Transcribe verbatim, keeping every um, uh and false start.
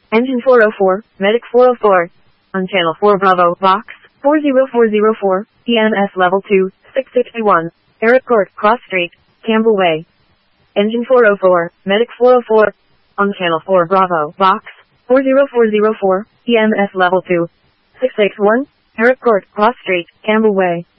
Engine four oh four, Medic four oh four. On Channel four Bravo, Box four zero four zero four, E M S Level two, six sixty-one. Eric Court, Cross Street, Campbell Way. Engine four oh four, Medic four oh four. On Channel four Bravo, Box four zero four zero four, E M S Level two, six sixty-one. Eric Court, Cross Street, Campbell Way.